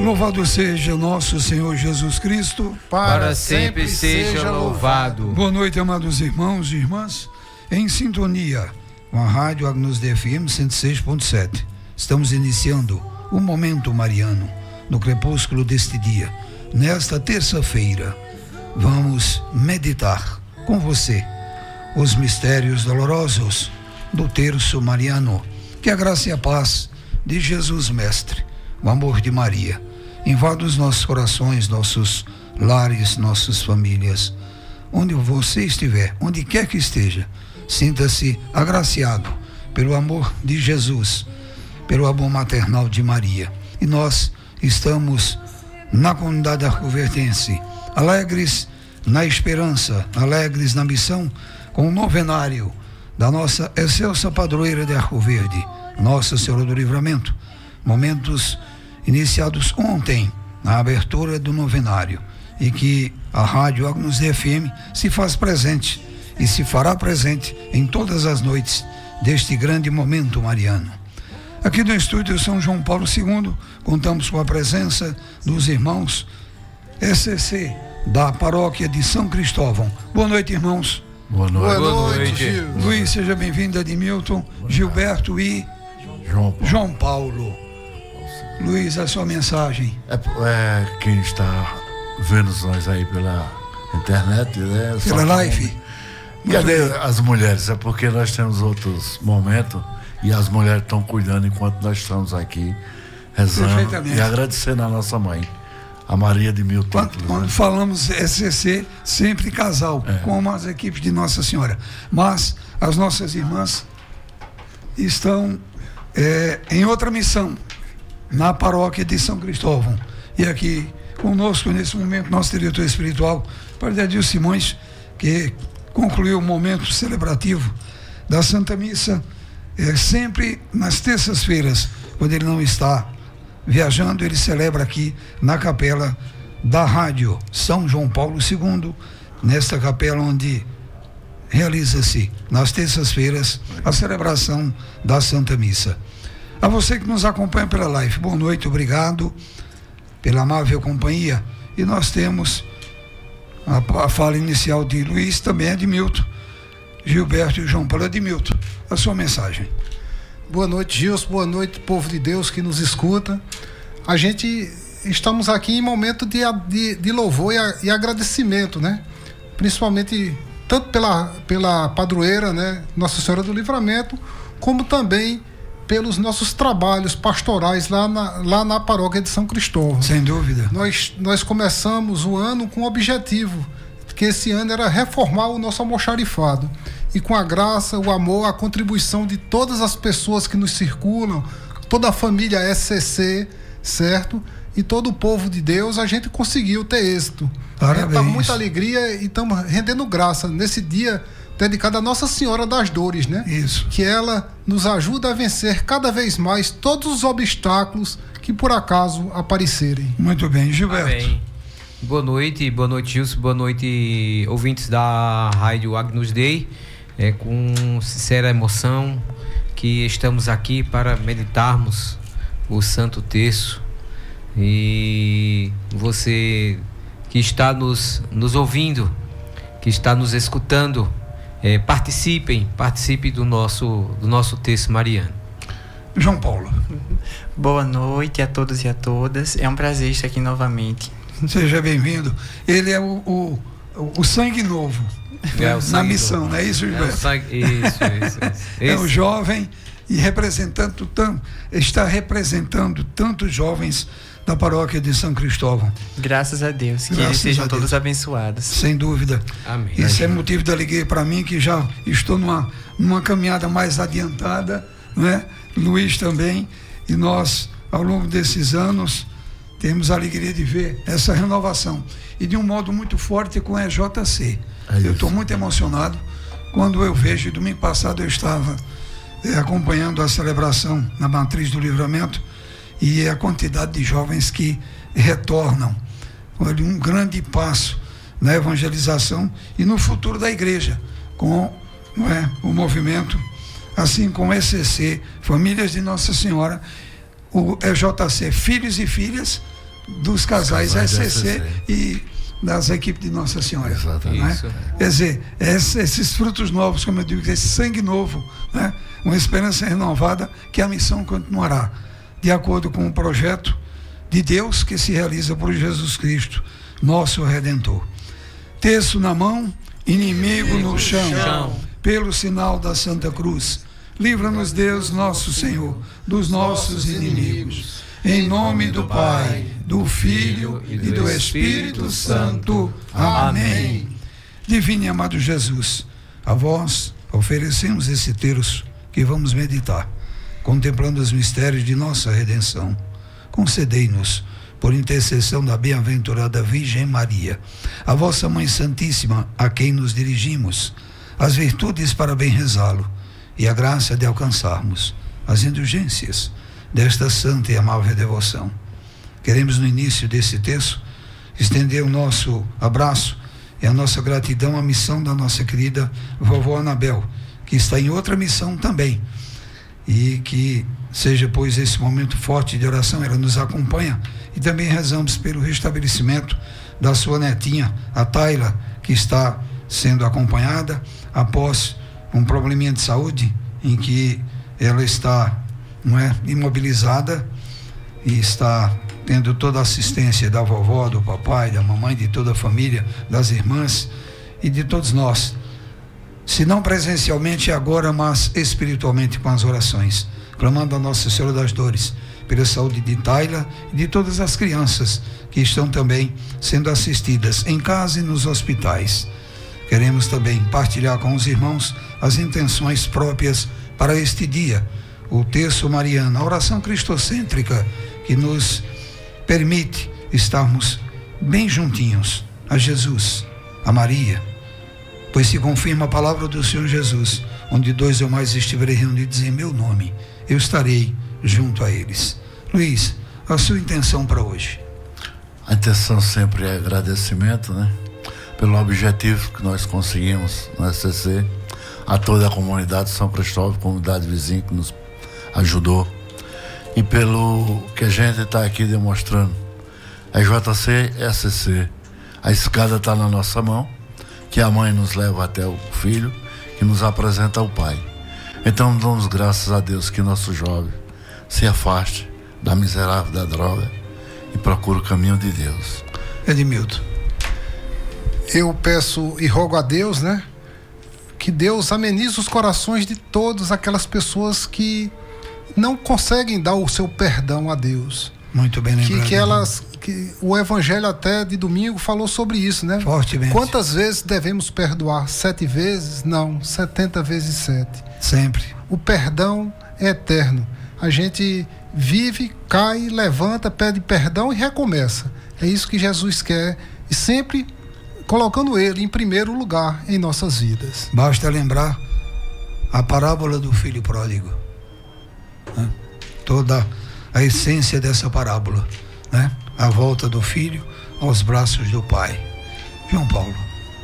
Louvado seja nosso Senhor Jesus Cristo. Para sempre seja louvado. Boa noite, amados irmãos e irmãs, em sintonia com a Rádio Agnus Dei FM 106.7. Estamos iniciando o Momento Mariano, no crepúsculo deste dia. Nesta terça-feira, vamos meditar com você os mistérios dolorosos do terço mariano. Que a graça e a paz de Jesus Mestre, o amor de Maria, invada os nossos corações, nossos lares, nossas famílias. Onde você estiver, onde quer que esteja, sinta-se agraciado pelo amor de Jesus, pelo amor maternal de Maria. E nós estamos na comunidade arcovertense, alegres na esperança, alegres na missão, com o novenário da nossa excelsa padroeira de Arco Verde, Nossa Senhora do Livramento. Momentos iniciados ontem na abertura do novenário, e que a Rádio Agnus Dei FM se faz presente e se fará presente em todas as noites deste grande momento mariano. Aqui no estúdio São João Paulo II, contamos com a presença dos irmãos SCC da paróquia de São Cristóvão. Boa noite, irmãos. Boa noite. Boa noite. Gil. Luiz, seja bem-vindo. Edmilton, Gilberto e João Paulo. Luiz, a sua mensagem. Quem está vendo nós aí pela internet, né? Pela live. Cadê as mulheres? É porque nós temos outros momentos e as mulheres estão cuidando enquanto nós estamos aqui rezando e agradecendo a nossa mãe, a Maria de Mil Títulos. Quando falamos SCC, sempre casal, como as equipes de Nossa Senhora. Mas as nossas irmãs estão em outra missão, na paróquia de São Cristóvão. E aqui conosco, nesse momento, nosso diretor espiritual, Padre Adil Simões, que concluiu o momento celebrativo da Santa Missa, sempre nas terças-feiras, quando ele não está viajando, ele celebra aqui na capela da Rádio São João Paulo II, nesta capela onde realiza-se nas terças-feiras a celebração da Santa Missa. A você que nos acompanha pela live, boa noite, obrigado pela amável companhia. E nós temos a fala inicial de Luiz, também é de Milton, Gilberto e João Paulo. Edmilton, a sua mensagem. Boa noite, Gilson, boa noite, povo de Deus que nos escuta. A gente estamos aqui em momento de louvor e agradecimento, né? Principalmente tanto pela padroeira, né, Nossa Senhora do Livramento, como também pelos nossos trabalhos pastorais lá na paróquia de São Cristóvão. Sem dúvida. Nós começamos o ano com o objetivo, que esse ano era reformar o nosso almoxarifado. E com a graça, o amor, a contribuição de todas as pessoas que nos circulam, toda a família SCC, certo? E todo o povo de Deus, a gente conseguiu ter êxito. Parabéns. Com muita alegria e estamos rendendo graça nesse dia dedicado a Nossa Senhora das Dores, né? Isso. Que ela nos ajuda a vencer cada vez mais todos os obstáculos que por acaso aparecerem. Muito bem, Gilberto. Amém. Boa noite, Gilson, boa noite, ouvintes da Rádio Agnus Dei. Com sincera emoção que estamos aqui para meditarmos o Santo Terço. E você que está nos ouvindo, que está nos escutando, participe do nosso Terço mariano. João Paulo. Boa noite a todos e a todas. É um prazer estar aqui novamente. Seja bem-vindo. Ele é o sangue novo na missão, novo. Não é isso, Gilberto? Isso. O jovem e está representando tantos jovens da paróquia de São Cristóvão. Graças a Deus, que eles sejam todos abençoados. Sem dúvida. Amém. Isso é motivo de alegria para mim, que já estou numa caminhada mais adiantada, não é? Luiz também, e nós, ao longo desses anos, temos a alegria de ver essa renovação, e de um modo muito forte com a EJC. Eu estou muito emocionado quando eu vejo, domingo passado eu estava acompanhando a celebração na Matriz do Livramento, e a quantidade de jovens que retornam. Foi um grande passo na evangelização e no futuro da igreja, com o movimento, assim como o ECC, Famílias de Nossa Senhora, o EJC, Filhos e Filhas, dos casais SCC e das equipes de Nossa Senhora. Exatamente. Né? Quer dizer, esses frutos novos, como eu digo, esse sangue novo, né? Uma esperança renovada, que a missão continuará, de acordo com o projeto de Deus que se realiza por Jesus Cristo, nosso Redentor. Terço na mão, inimigo no chão, pelo sinal da Santa Cruz. Livra-nos, Deus, nosso Senhor, dos nossos inimigos. Em nome do Pai, do Filho e do Espírito Santo. Amém. Divino e amado Jesus, a vós oferecemos esse terço que vamos meditar, contemplando os mistérios de nossa redenção. Concedei-nos, por intercessão da bem-aventurada Virgem Maria, a vossa Mãe Santíssima, a quem nos dirigimos, as virtudes para bem rezá-lo e a graça de alcançarmos as indulgências desta santa e amável devoção. Queremos, no início desse texto, estender o nosso abraço e a nossa gratidão à missão da nossa querida vovó Anabel, que está em outra missão também, e que seja, pois, esse momento forte de oração. Ela nos acompanha, e também rezamos pelo restabelecimento da sua netinha, a Tayla, que está sendo acompanhada após um probleminha de saúde, em que ela está, imobilizada, e está tendo toda a assistência da vovó, do papai, da mamãe, de toda a família, das irmãs e de todos nós, se não presencialmente agora, mas espiritualmente, com as orações, clamando a Nossa Senhora das Dores pela saúde de Tayla e de todas as crianças que estão também sendo assistidas em casa e nos hospitais. Queremos também partilhar com os irmãos as intenções próprias para este dia, o terço mariano, a oração cristocêntrica que nos permite estarmos bem juntinhos a Jesus, a Maria, pois se confirma a palavra do Senhor Jesus: onde dois ou mais estiverem reunidos em meu nome, eu estarei junto a eles. Luiz, a sua intenção para hoje? A intenção sempre é agradecimento, pelo objetivo que nós conseguimos no SCC, a toda a comunidade de São Cristóvão, comunidade vizinha que nos ajudou, e pelo que a gente está aqui demonstrando. A JC SCC, a escada está na nossa mão, que a mãe nos leva até o filho, que nos apresenta ao pai. Então damos graças a Deus que nosso jovem se afaste da miserável da droga e procure o caminho de Deus. Edmilton. Eu peço e rogo a Deus, que Deus amenize os corações de todas aquelas pessoas que não conseguem dar o seu perdão a Deus. Muito bem lembrado. Que o evangelho até de domingo falou sobre isso, Fortemente. Quantas vezes devemos perdoar? 7 vezes? Não, 70 vezes 7. Sempre. O perdão é eterno. A gente vive, cai, levanta, pede perdão e recomeça. É isso que Jesus quer, e sempre colocando Ele em primeiro lugar em nossas vidas. Basta lembrar a parábola do filho pródigo, toda a essência dessa parábola, a volta do filho aos braços do pai. João Paulo.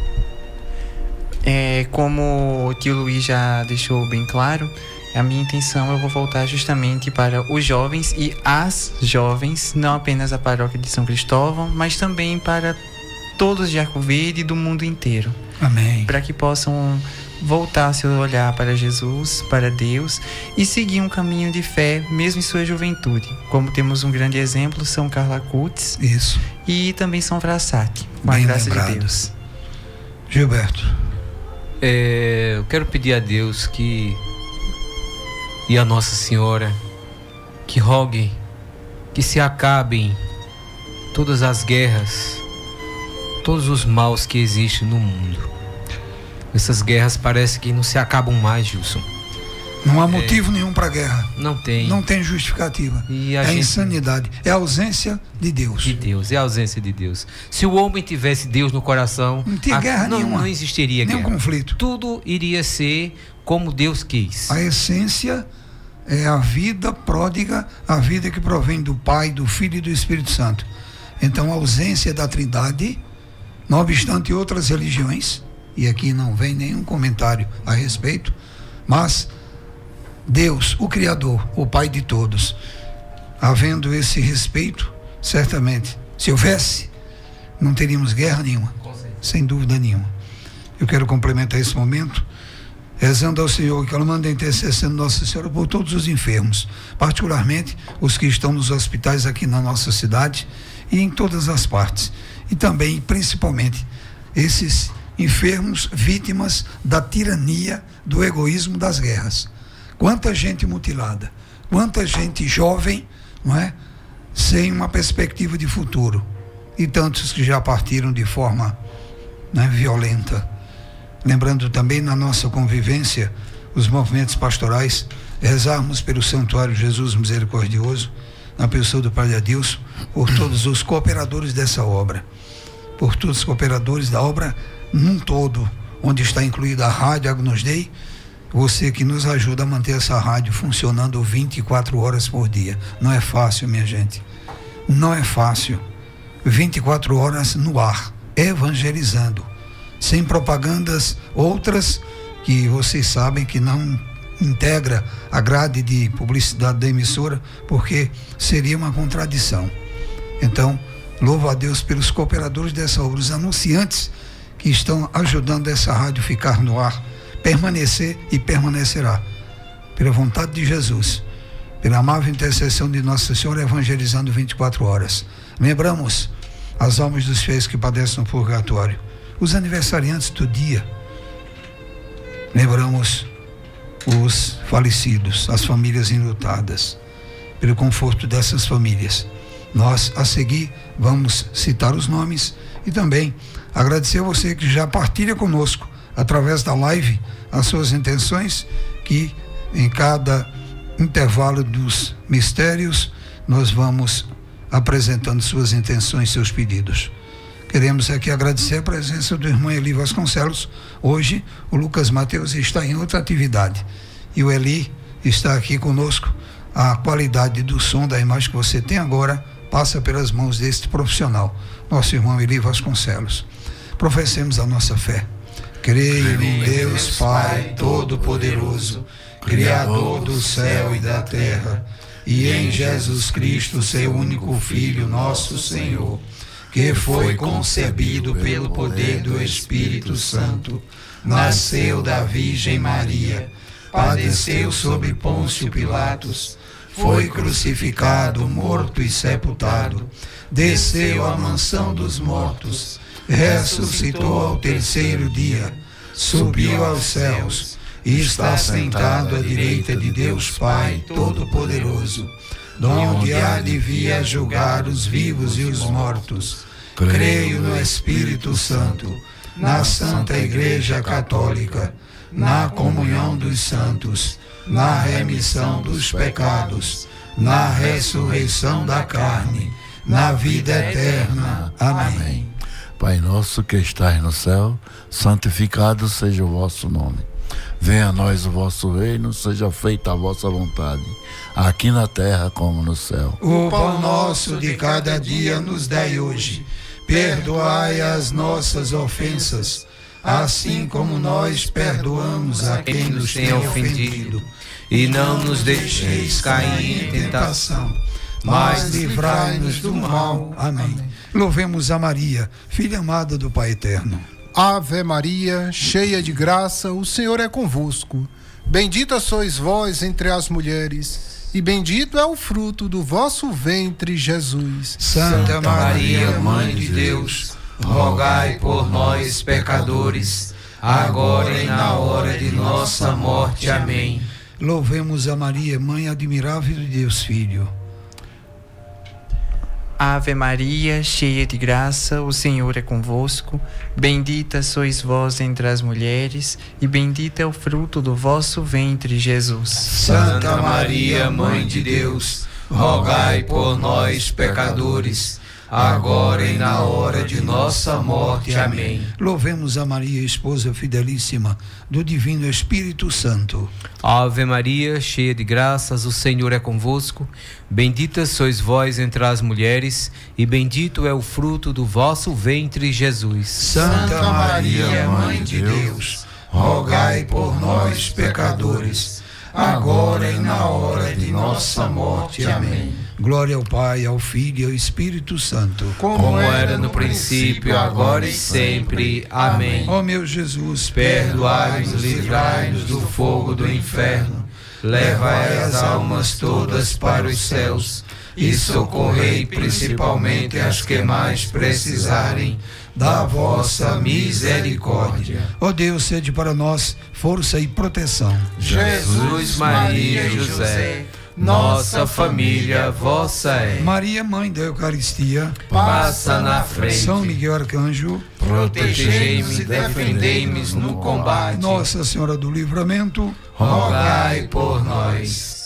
Como o tio Luiz já deixou bem claro, a minha intenção, eu vou voltar justamente para os jovens e as jovens, não apenas a paróquia de São Cristóvão, mas também para todos de Arco Verde e do mundo inteiro. Amém. Para que possam voltar seu olhar para Jesus, para Deus, e seguir um caminho de fé, mesmo em sua juventude. Como temos um grande exemplo, São Carlo Acutis. Isso. E também São Frassati, com bem a graça lembrado. de Deus. Gilberto. Eu quero pedir a Deus e a Nossa Senhora que roguem que se acabem todas as guerras, todos os maus que existem no mundo. Essas guerras parece que não se acabam mais, Gilson. Não há motivo nenhum para guerra. Não tem. Não tem justificativa. É insanidade. É a ausência de Deus. É a ausência de Deus. Se o homem tivesse Deus no coração, não tinha guerra nenhuma. Não existiria nenhum guerra. Conflito. Tudo iria ser como Deus quis. A essência é a vida pródiga, a vida que provém do Pai, do Filho e do Espírito Santo. Então, a ausência da Trindade, não obstante outras religiões, e aqui não vem nenhum comentário a respeito, mas Deus, o Criador, o Pai de todos, havendo esse respeito certamente, se houvesse, não teríamos guerra nenhuma, sem dúvida nenhuma. Eu quero complementar esse momento rezando ao Senhor, clamando a intercessão de Nossa Senhora por todos os enfermos, particularmente os que estão nos hospitais aqui na nossa cidade e em todas as partes, e também, principalmente, esses enfermos vítimas da tirania, do egoísmo das guerras. Quanta gente mutilada, quanta gente jovem, não é? Sem uma perspectiva de futuro, e tantos que já partiram de forma, né, violenta. Lembrando também na nossa convivência, os movimentos pastorais, rezarmos pelo Santuário Jesus Misericordioso, na pessoa do Padre Adilson, por todos os cooperadores dessa obra, por todos os cooperadores da obra num todo, onde está incluída a Rádio Agnus Dei, você que nos ajuda a manter essa rádio funcionando 24 horas por dia. Não é fácil, minha gente, não é fácil. 24 horas no ar, evangelizando, sem propagandas outras que vocês sabem que não integra a grade de publicidade da emissora, porque seria uma contradição. Então, louvo a Deus pelos cooperadores dessa obra, os anunciantes que estão ajudando essa rádio ficar no ar, permanecer e permanecerá, pela vontade de Jesus, pela amável intercessão de Nossa Senhora, evangelizando 24 horas. Lembramos as almas dos fiéis que padecem no purgatório, os aniversariantes do dia. Lembramos os falecidos, as famílias enlutadas, pelo conforto dessas famílias. Nós, a seguir, vamos citar os nomes e também agradecer a você que já partilha conosco, através da live, as suas intenções, que em cada intervalo dos mistérios nós vamos apresentando suas intenções, seus pedidos. Queremos aqui agradecer a presença do irmão Eli Vasconcelos. Hoje o Lucas Mateus está em outra atividade e o Eli está aqui conosco. A qualidade do som da imagem que você tem agora passa pelas mãos deste profissional, nosso irmão Eli Vasconcelos. Professemos a nossa fé. Creio em Deus Pai Todo-Poderoso, Criador do céu e da terra, e em Jesus Cristo, seu único Filho, nosso Senhor, que foi concebido pelo poder do Espírito Santo, nasceu da Virgem Maria, padeceu sob Pôncio Pilatos, foi crucificado, morto e sepultado, desceu à mansão dos mortos, ressuscitou ao terceiro dia, subiu aos céus e está sentado à direita de Deus Pai Todo-Poderoso, donde há de vir a julgar os vivos e os mortos. Creio no Espírito Santo, na Santa Igreja Católica, na comunhão dos santos, na remissão dos pecados, na ressurreição da carne, na vida eterna. Amém. Pai nosso que estais no céu, santificado seja o vosso nome. Venha a nós o vosso reino, seja feita a vossa vontade, aqui na terra como no céu. O pão nosso de cada dia nos dai hoje. Perdoai as nossas ofensas, assim como nós perdoamos a quem nos tem ofendido. E não nos deixeis cair em tentação, mas livrai-nos do mal. Amém. Louvemos a Maria, filha amada do Pai Eterno. Ave Maria, cheia de graça, o Senhor é convosco. Bendita sois vós entre as mulheres, e bendito é o fruto do vosso ventre, Jesus. Santa Maria, Mãe de Deus, rogai por nós, pecadores, agora e na hora de nossa morte. Amém. Louvemos a Maria, Mãe admirável de Deus Filho. Ave Maria, cheia de graça, o Senhor é convosco. Bendita sois vós entre as mulheres, e bendito é o fruto do vosso ventre, Jesus. Santa Maria, Mãe de Deus, rogai por nós, pecadores, agora e na hora de nossa morte. Amém. Louvemos a Maria, esposa fidelíssima do Divino Espírito Santo. Ave Maria, cheia de graças, o Senhor é convosco. Bendita sois vós entre as mulheres, e bendito é o fruto do vosso ventre, Jesus. Santa Maria, Mãe de Deus, rogai por nós, pecadores, agora e na hora de nossa morte. Amém. Glória ao Pai, ao Filho e ao Espírito Santo, como era no princípio, agora e sempre. Amém. Ó meu Jesus, perdoai-nos, livrai-nos do fogo do inferno, levai as almas todas para os céus e socorrei principalmente as que mais precisarem da vossa misericórdia. Ó Deus, sede para nós força e proteção. Jesus, Maria e José, nossa família vossa é. Maria, Mãe da Eucaristia, passa na frente. São Miguel Arcanjo, protegei-nos e defendei-nos no combate. Nossa Senhora do Livramento, rogai por nós.